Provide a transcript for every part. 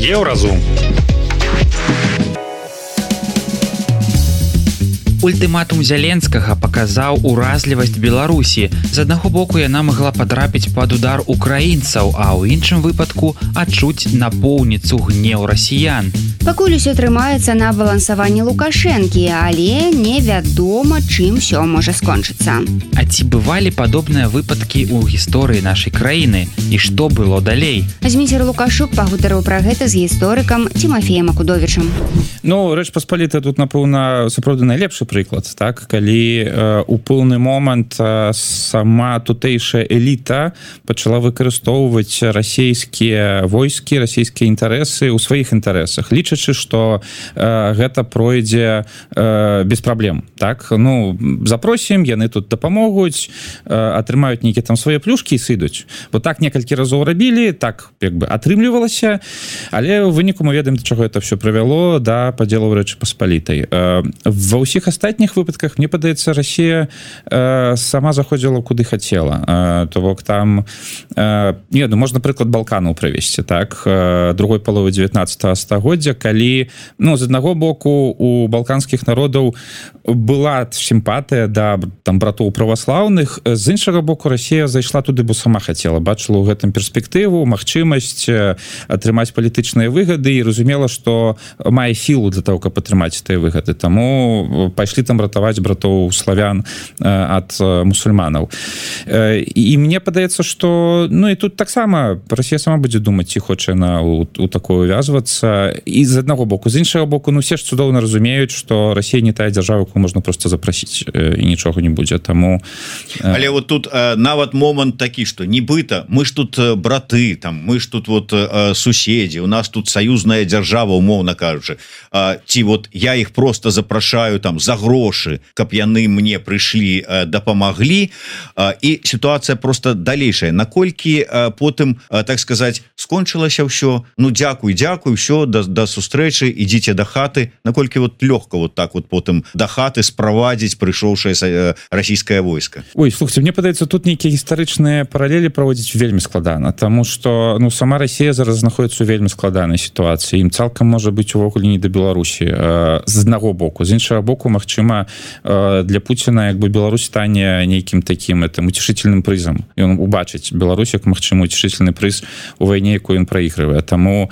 Еўразум. Ультыматум Зяленскага паказаў уразлівасць Беларусі. З аднаго боку яна магла падрапіць пад удар украінцаў, а ў іншым выпадку адчуць напоўніцу гнеў расіян. Пакуль усё трымаецца на балансаванні Лукашэнкі, але невядома, чым усё можа скончыцца. А ці бывалі падобныя выпадкі ў гісторыі нашай краіны? І што было далей? Зміцер Лукашук пагутарыў пра гэта з гісторыкам Тимофеем Акудовічам. Ну, Рэч Паспалітая тут, напэўна, сапраўды найлепшы прыклад, так? Калі у пэўны момант сама тутэйшая эліта пачала выкарыстоўваць расійскія войскі, расійскія інтарэсы ў сваіх інтарэсах, лічачы, што гэта пройдзе без праблем, так? Ну, запросім, яны тут дапамогуць, атрымаюць нейкія там свае плюшкі і сыдуць. Вот так некалькі разоў рабілі, так як бы атрымлівалася, але ў выніку мы ведаем, да чаго это все прывяло, да падзелу Рэчы Паспалітай. Ва ўсіх астатніх выпадках, мне падаецца, Расія сама заходзіла куды хацела. То бок там, можна прыклад Балканаў прывесці, так? Другой паловы 19 стагоддзя, калі, ну, з аднаго боку у балканскіх народаў была сімпатыя да там братоў праваслаўных, з іншага боку Расія зайшла туды, бо сама хацела, бачыла ў гэтым перспектыву, магчымасць атрымаць палітычныя выгады і разумела, што мае сілу для того, каб атрымаць тыя выгады. Таму пайшлі там ратаваць братоў славян ад мусульманаў. І мне падаецца, што, ну, і тут таксама Расія сама будзе думаць, ці хоча яна у такое увязвацца. І з аднаго боку, з іншага боку, ну, все ж цудоўна разумеюць, што Расія не тая дзяржава, якую можна проста запрасіць, і нічога не будзе. Таму... Але вот тут нават момант такі, што нібыта мы ж тут браты, там, мы ж тут вот суседзі, у нас тут саюзная дзяржава, умоўна кажучы. Ці вот я іх просто запрашаю там за грошы, каб яны мне прыйшлі, дапамаглі, і сітуацыя просто далейшая. Наколькі потым, так сказаць, скончылася ўсё, ну, дзякуй, ўсё, да сустрэчы, ідзіце да хаты, наколькі вот лёгка вот так вот потым да хаты справадзіць прыйшоўшае расійскае войска. Ой, слухайте, мне падаецца, тут нейкія гістарычныя паралелі праводзіць вельмі складана, таму што, ну, сама Расія зараз знаходіцца ў вельмі складанай сітуацыі, ім цалкам можа быць увогуле не да Беларусі, з аднаго боку. З іншага боку, магчыма, для Пуціна як бы Беларусь стане нейкім такім уцешительным прызам. Ён убачыць Беларусь як магчымы уцешительны прыз у вайне, якую ён праігрывае. Таму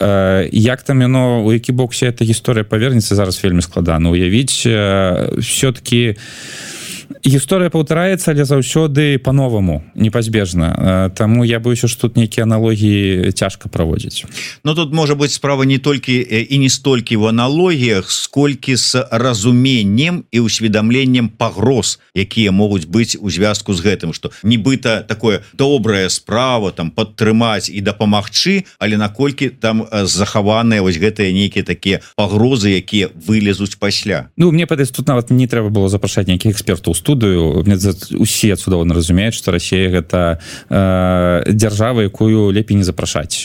як там яно, у які бок вся эта гісторыя павернецца, зараз вельмі складана уявіць. Все-таки гісторыя паўтараецца, але заўсёды по-новаму, непазбежна. Таму я боюся, што тут нейкія аналогіі цяжка праводзіць. Ну, тут можа быць справа не толькі і не столькі в аналогіях, сколькі з разуменнем і усведамленнем пагроз, якія могуць быць у звязку з гэтым, што нібыта такое добрая справа, там, падтрымаць і дапамагчы, але наколькі там захаваныя вось гэтыя нейкія такія пагрозы, якія вылезуць пасля. Ну, мне падаецца, тут нават не трэба было запрашаць нейкіх экспертаў студыю. Мне усе цудоўна разумеюць, што Расія гэта дзяржава, якую лепей не запрашаць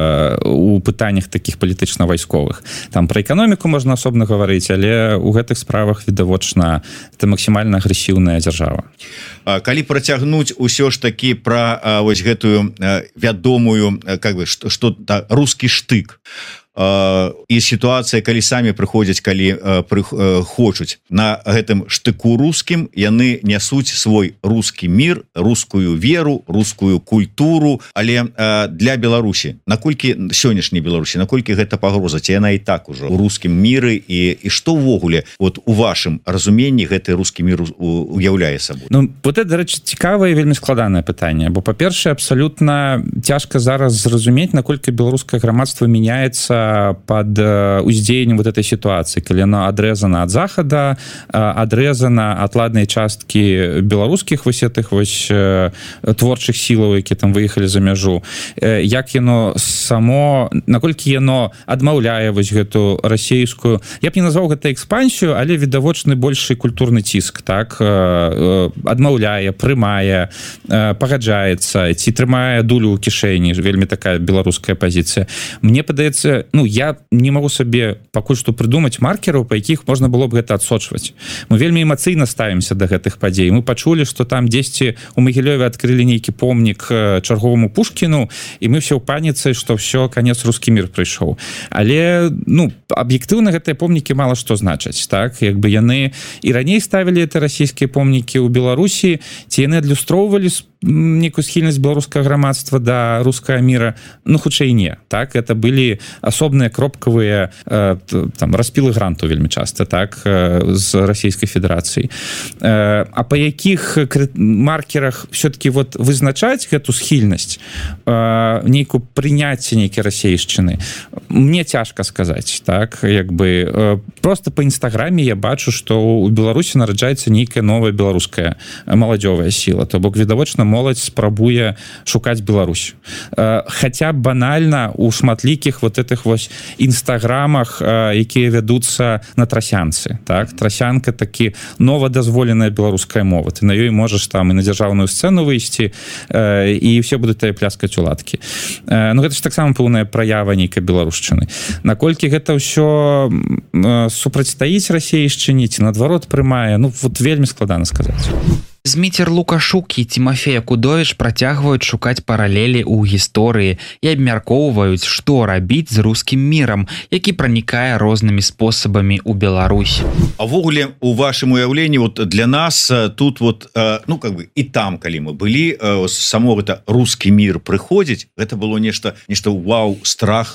у пытаннях такіх палітычна-вайсковых. Там пра эканоміку можна асобна гаварыць, але ў гэтых справах відавочна это максімальна агрэсіўная дзяржава. Калі працягнуць усё ж такі пра вось гэтую вядомую, как бы, што рускі штык, і сітуацыя, калі самі прыходзяць, калі хочуць на гэтым штыку рускім, яны нясуць свой рускі мір, рускую веру, рускую культуру, але для Беларусі, наколькі сённяшняй Беларусі, наколькі гэта пагроза, ці яна і так ужо у рускім міры, і што ўвогуле вот у вашым разуменні гэты рускі мір уяўляе сабой? Ну, вот это, дарэчы, цікавае і вельмі складанае пытанне, бо, па-першае, абсалютна цяжка зараз зразумець, наколькі беларускае грамадства мяняецца под уздзеяннем вот этой ситуации, калі яно адрэзана ад захада, адрэзана ад ладнай часткі беларускіх вось этих вось творчых сілаў, які там выехалі за мяжу, як яно само, наколькі яно адмаўляе вось гэту расійскую, я б не назваў гэта экспансію, але відавочны большы культурны ціск, так, адмаўляе, прымае, пагаджаецца, ці трымае дулю ў кішэні, вельмі такая беларуская пазіцыя. Мне падаецца, ну я не могу сабе пакуль што прыдумаць маркераў, па якіх можна было б гэта адсочваць. Мы вельмі эмацыйна ставімся да гэтых падзей. Мы пачулі, што там дзесьці у Магілёве адкрылі нейкі помнік чарговаму Пушкіну, і мы все ў паніцы, што ўсё, канец, рускі мір прыйшоў. Але ну аб'ектыўна гэтыя помнікі мала што значаць, так, як бы яны і раней ставілі это расійскія помнікі ў Беларусі, ці яны адлюстроўвалі некую схільнасць беларускага грамадства да рускага міра, ну хутчэй не, так, это былі асобныя кропкавыя там распілы гранту вельмі часта, так, з Расійскай Федэрацыі. А па якіх маркерах все-таки вот вызначаць гэту схільнасць, нейкую прыняцце нейкай расейшчыны, мне цяжка сказаць, так, як бы просто по інстаграме я бачу, што у Беларусі нараджаецца нейкая новая беларуская маладзёвая сіла, то бок відавочна моладзь спрабуе шукаць Беларусь. Хаця банальна у шматлікіх вот этих вось інстаграмах, якія вядуцца на трасянцы, так, трасянка такі нова дазволеная беларуская мова, ты на ёй можаш там і на дзяржаўную сцэну выйсці, і все будуць тае пляскаць у ладкі. Ну гэта ж таксама пэўная праява нейкай беларушчыны. Наколькі гэта ўсё супрацьстаіць расейшчыне ці наадварот прымае, ну вот вельмі складана сказаць. Зміцер Лукашук і Тимофей Акудович працягваюць шукаць паралелі ў гісторыі і абмяркоўваюць, што рабіць з рускім мірам, які пранікае рознымі спосабамі ў Беларусь. А ввогуле у вашым уяўленні вот для нас тут вот ну как бы і там, калі мы былі, само гэта рускі мір прыходзіць, гэта было нешта вау, страх.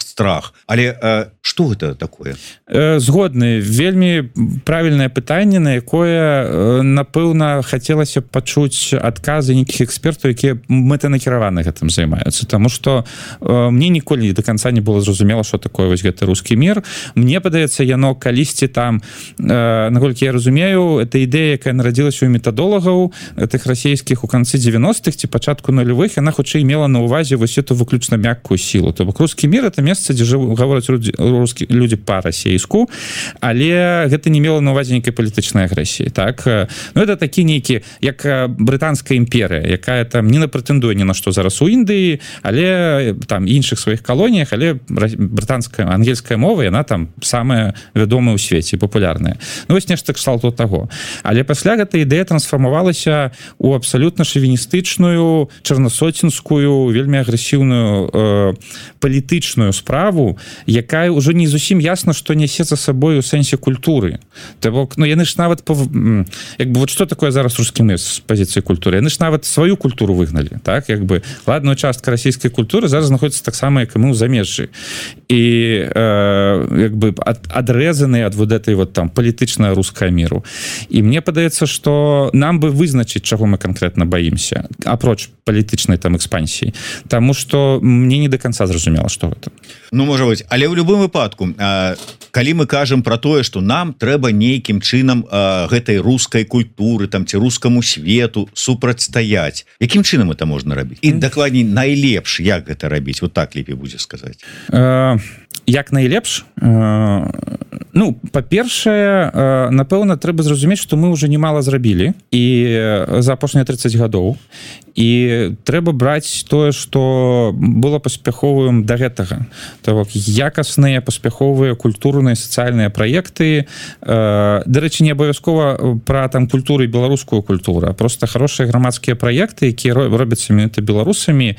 Але што гэта такое? Згодны, вельмі правільнае пытанне, на якое напэўна хацелася пачуць адказы нейкіх экспертаў, якія мэтанакіравана гэтым займаюцца, таму што мне ніколі до конца не было зразумела, што такое вось гэты рускі мір. Мне падаецца, яно калісьці там, наколькі я разумею, это ідэя, якая нарадзілася у метадолагаў тых расійскіх у канцы 90-х ці пачатку нулявых, яна хутчэй мела на ўвазе вось эту выключна мяккую сілу. То бок рускі мір это месца, дзе гавораць людзі па-расейску, але гэта не мела на ўвазе нейкай палітычнай агрэсіі, так. Ну это такі нейкі як брытанская імперыя, якая там не прэтэндуе ні на што зараз у Індыі, але там іншых сваіх калоніях, але брытанская ангельская мова, яна там самая вядомая ў свеце, папулярная. Ну вось нешта кшталту таго. Але пасля гэта ідэя трансфармавалася ў абсалютна шавіністычную, чарнасоцінскую, вельмі агрэсіўную палітычную справу, якая ўжо не зусім ясна, што нясе за сабой у сэнсе культуры. То бок, ну яны ж нават як бы вот што такое зараз рускі мір з пазіцыі культуры, яны ж нават сваю культуру выгналі, так, як бы ладная частка расійскай культуры зараз знаходіцца таксама, як і мы ў замежжы, і як бы адрэзаны ад вот этой вот там палітычнага рускага міру. І мне падаецца, што нам бы вызначыць, чаго мы канкрэтна баімся, апроч палітычнай там экспансіі, таму што мне не до конца зразумела, што гэта. Ну можа быць, але ў любым выпадку, калі мы кажам пра тое, што нам трэба нейкім чынам гэтай рускай культуры там ці рускаму свету супрацьстаяць, якім чынам это можна рабіць? І дакладней найлепш, як гэта рабіць? Вот так лепей будзе сказаць. Як найлепш? Ну, па-першае, напэўна, трэба зразумець, што мы ўжо немала зрабілі і за апошнія 30 гадоў. І трэба браць тое, што было паспяховым да гэтага. То бок якасныя, паспяховыя культурныя, сацыяльныя праекты. Дарэчы, не абавязкова пра там культуру і беларускую культуру, а проста хорошыя грамадскія праекты, якія робяцца менавіта беларусамі,